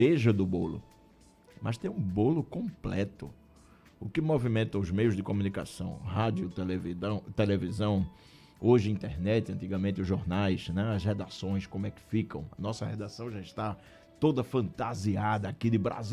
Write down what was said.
cereja do bolo, mas tem um bolo completo. O que movimenta os meios de comunicação, rádio, televisão, hoje internet, antigamente os jornais, né? As redações, como é que ficam? A nossa redação já está toda fantasiada aqui de Brasília.